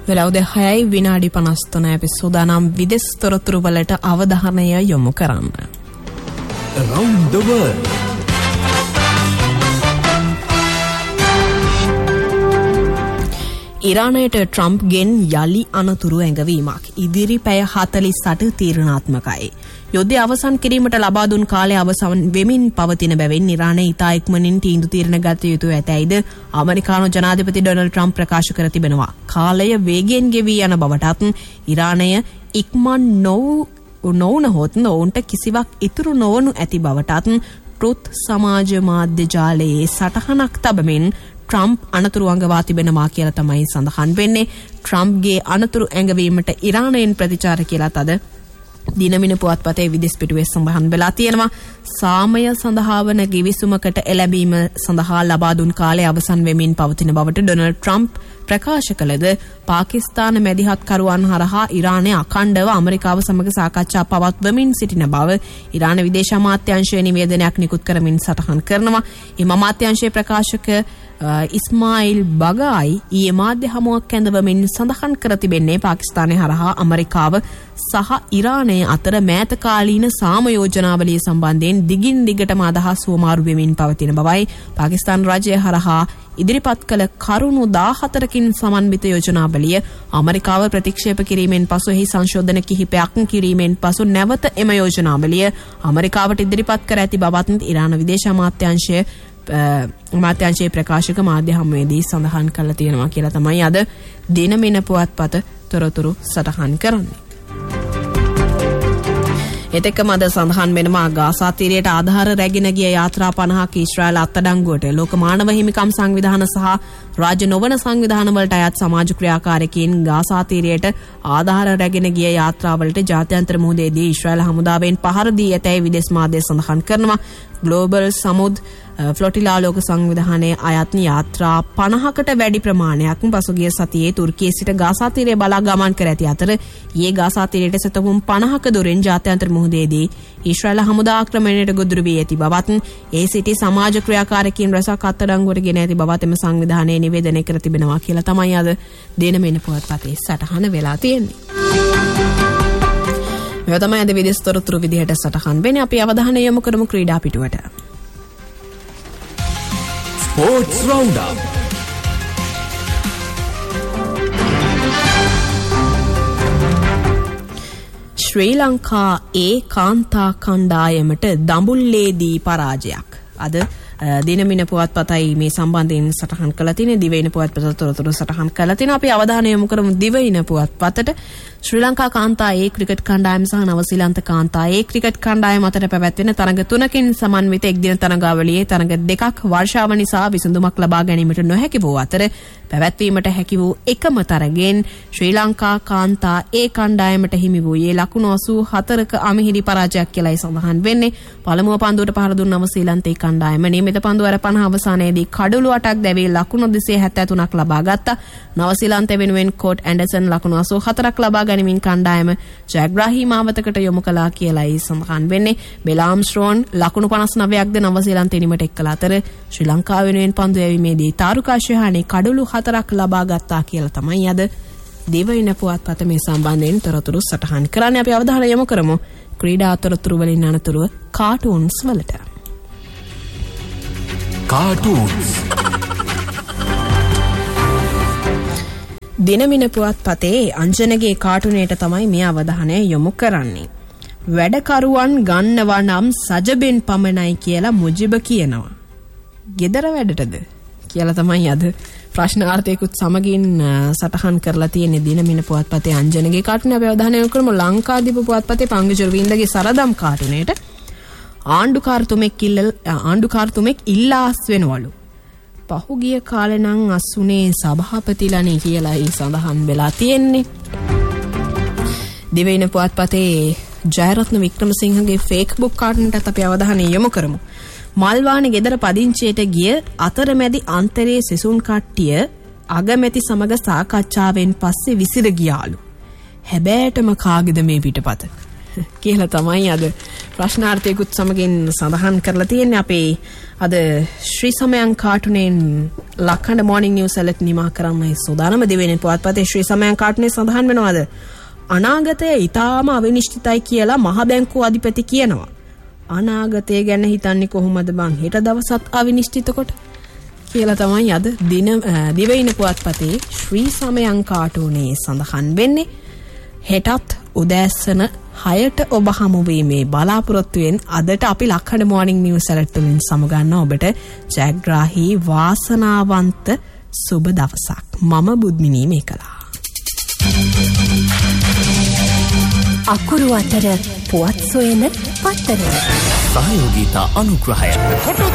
වෙලාව 6:53 අපි සූදානම් විදේශ තොරතුරු වලට අවධානය යොමු කරන්න. Around the world. ඉරානයට ට්‍රම්ප්ගෙන් යලි අනතුරු ඇඟවීමක්. ඉදිරි පැය 48 තීරණාත්මකයි. යුද්ධය අවසන් කිරීමට ලබා දුන් කාලය අවසන් වෙමින් පවතින බැවින් ඉරානය ඉතා ඉක්මනින් තීන්දුව තීරණ ගත යුතු ඇතැයිද ඇමරිකානු ජනාධිපති ඩොනල්ඩ් ට්‍රම්ප් ප්‍රකාශ කර තිබෙනවා. කාලය වේගයෙන් ගෙවී යන බවටත් ඉරානය ඉක්මන් නොවුනහොත් ඔවුන්ට කිසිවක් ඉතුරු නොවනු ඇති බවටත් ට්‍රුත් සමාජ මාධ්‍ය ජාලයේ සටහනක් තබමින් ට්‍රම්ප් අනතුරු අඟවා තිබෙනවා කියලා තමයි සඳහන් වෙන්නේ. ට්‍රම්ප්ගේ අනතුරු ඇඟවීමට ඉරානයෙන් ප්‍රතිචාර කියලාත් අද දිනමින පුවත්පතේ විදේශ පිටුවේ සඳහන් වෙලා තියෙනවා. සාමය සඳහා වන ගිවිසුමකට එළඹීම සඳහා ලබා දුන් කාලය අවසන් වෙමින් පවතින බවට ඩොනල්ඩ් ට්‍රම්ප් ප්‍රකාශ කළද පාකිස්තාන මැදිහත්කරුවන් හරහා ඉරානය අඛණ්ඩව ඇමරිකාව සමග සාකච්ඡා පවත්වමින් සිටින බව ඉරාන විදේශ අමාත්‍යාංශයේ නිවේදනයක් නිකුත් කරමින් සටහන් කරනවා. එම අමාත්‍යාංශයේ ප්‍රකාශක ඉස්මායිල් බගායි ඊයේ මාධ්‍ය හමුවක් ඇඳවමින් සඳහන් කර තිබෙන්නේ පාකිස්තානය හරහා ඇමරිකාව සහ ඉරානය අතර මෑත කාලීන සාම යෝජනාවලිය සම්බන්ධයෙන් දිගින් දිගටම අදහස් හුවමාරු වෙමින් පවතින බවයි. පාකිස්තාන රජය හරහා ඉදිරිපත් කළ කරුණු 14කින් සමන්විත යෝජනාවලිය ඇමරිකාව ප්‍රතික්ෂේප කිරීමෙන් පසු එහි සංශෝධන කිහිපයක් කිරීමෙන් පසු නැවත එම යෝජනාවලිය ඇමරිකාවට ඉදිරිපත් කර ඇති බවත් ඉරාන විදේශ අමාත්‍යාංශයේ ප්‍රකාශක මාධ්‍ය හමුවේදී සඳහන් කරලා තියෙනවා කියලා තමයි අද දිනමින පුවත්පත තොරතුරු සටහන් කරන්නේ. එතෙක්ම අද සඳහන් වෙනවා ගාසා තීරයට ආධාර රැගෙන ගිය යාත්‍රා 50ක ඊශ්‍රායල් අත්අඩංගුවට ලෝක මානව හිමිකම් සංවිධාන සහ රාජ්‍ය නොවන සංවිධාන වලට අයත් සමාජ ක්‍රියාකාරකයන් ගාසා තීරයට ආධාර රැගෙන ගිය යාත්‍රාවලට ජාත්‍යන්තර මුහුදේදී ඊශ්‍රායල් හමුදාවෙන් පහර දී ඇතැයි විදේශ මාධ්‍ය සඳහන් කරනවා. ග්ලෝබල් සමුද් ෆ්ලොටිලා ලෝක සංවිධානයේ අයත් යාත්‍රා 50කට වැඩි ප්‍රමාණයක් පසුගිය සතියේ තුර්කියේ සිට ගාසා තීරය බලා ගමන් කර ඇති අතර ඊයේ ගාසා තීරයට සතවුම් 50ක දුරින් ජාත්‍යන්තර මුහුදේදී ඊශ්‍රායල් හමුදා ආක්‍රමණයට ගොදුරු වී ඇති බවත් ඒ සිටි සමාජ ක්‍රියාකාරකයන් රැසක් අත්අඩංගුවට ගෙන ඇති බවත් එම සංවිධානයේ නිවේදනය කර තිබෙනවා කියලා තමයි අද දිනමින පුවත්පතේ සටහන වෙලා තියෙන්නේ. මේ තමයි අද විදේශ තොරතුරු විදිහට සටහන් වෙන්නේ. අපි අවධානය යොමු කරමු ක්‍රීඩා පිටුවට. Sports Roundup. ශ්‍රී ලංකා කාන්තා කණ්ඩායමට දඹුල්ලේදී පරාජයක්. අද දිනමින පුවත්පතයි මේ සම්බන්ධයෙන් සටහන් කළා තියෙන. දිවයින පුවත්පත තොරතුරු සටහන් කළා තියෙන. අපි අවධානය යොමු කරමු දිවයින පුවත්පතට. ශ්‍රී ලංකා කාන්තා ක්‍රිකට් කණ්ඩායම සහ නවසීලන්ත කාන්තා ක්‍රිකට් කණ්ඩායම අතර පැවැත්වෙන තරඟ 3කින් සමන්විත එක්දින තරඟාවලියේ තරඟ 2ක් වර්ෂාව නිසා විසඳුමක් ලබා ගැනීමට නොහැකි වූ අතර පැවැත්වීමට හැකි වූ එකම තරගෙන් ශ්‍රී ලංකා කාන්තා කණ්ඩායමට හිමි වූයේ ලකුණු 84ක අමිහිරි පරාජයක් කියලායි සඳහන් වෙන්නේ. පළමුව පන්දුවට පහර දුන් නවසීලන්ත කණ්ඩායම නියමිත පන්දු අර 50 අවසානයේදී කඩළු 8ක් දැවී ලකුණු 273ක් ලබා ගත්තා. නවසීලන්ත වෙනුවෙන් කෝට් ඇන්ඩර්සන් ලකුණු 84ක් ලබා ගැනීමෙන් කණ්ඩායම ජයග්‍රාහී මාවතකට යොමු කළා කියලායි සඳහන් වෙන්නේ. බෙලාම්ස්ට්‍රෝන් ලකුණු 59ක්ද නවසීලන්ත එනීමට එක්කලා අතර ශ්‍රී ලංකාව වෙනුවෙන් පන්දු යැවීමේදී තාරුකා ශහානේ කඩළු 4ක් ලබා ගත්තා කියලා තමයි අද දිවයින පුවත්පත මේ සම්බන්ධයෙන් තොරතුරු සටහන් කරන්නේ. අපි අවධානය යොමු කරමු ක්‍රීඩා තොරතුරු වලින් අනතුරුව කාටූන්ස් වලට. Cartoons. දිනමින පුවත්පතේ අංජනගේ කාටුනේට තමයි මේ අවධානය යොමු කරන්නේ. වැඩකරුවන් ගන්නවා නම් සජබෙන් පමණයි කියලා මුජිබ කියනවා. ගෙදර වැඩටද කියලා තමයි අද ප්‍රශ්නාර්ථයකුත් සමගින් සටහන් කරලා තියෙන දිනමින පුවත්පතේ අංජනගේ කාටුනේ. අපි අවධානය යොමු කරමු ලංකාදීප පුවත්පතේ පංගජර වින්දගේ සරදම් කාටුනේට. ආණ්ඩුකාරතුමෙක් ඉල්ලාස් වෙනවලු. පහුගිය කාලේ නම් අසුනේ සභාපතිලානේ කියලා සඳහන් වෙලා තියෙන්නේ. දිවයින පුවත්පතේ ජයරත්න වික්‍රමසිංහගේ ෆේස්බුක් කාටුනටත් අපි අවධානය යොමු කරමු. මල්වානේ ගෙදර පදිංචියට ගිය අතරමැදි අන්තරයේ සිසුන් කට්ටිය අගමැති සමග සාකච්ඡාවෙන් පස්සේ විසිර ගියාලු. හැබෑටම කාගේද මේ පිටපත? කියලා තමයි අද ප්‍රශ්නාර්ථයකුත් සමගින් සඳහන් කරලා තියෙන්නේ. අපේ අද ශ්‍රී සමයන් කාටුනෙන් ලක්හඬ මොර්නිං නිවුස් එලෙට් නිමා කරන්න සූදානම දෙවෙනි පුවත්පතේ ශ්‍රී සමයන් කාටුනේ සඳහන් වෙනවාද අනාගතය ඊටාම අවිනිශ්චිතයි කියලා මහ බැංකුව අධිපති කියනවා. අනාගතය ගැන හිතන්නේ කොහොමද බං? හෙට දවසත් අවිනිශ්චිත කොට කියලා තමයි අද දිවයින පුවත්පතේ ශ්‍රී සමයන් කාටුනේ සඳහන් වෙන්නේ. හෙටත් උදෑසන 6ට ඔබ හමු වීමේ බලාපොරොත්තුවෙන් අදට අපි ලක්හඬ මොර්නිං නිවුස් ඇලර්ට් වලින් සමුගන්න ඔබට ජයග්‍රාහී වාසනාවන්ත සුබ දවසක්. මම බුද්ධිනී මේකලා. අකුරු අතර පුවත් සොයන පත්තර සහයෝගීතා අනුග්‍රහය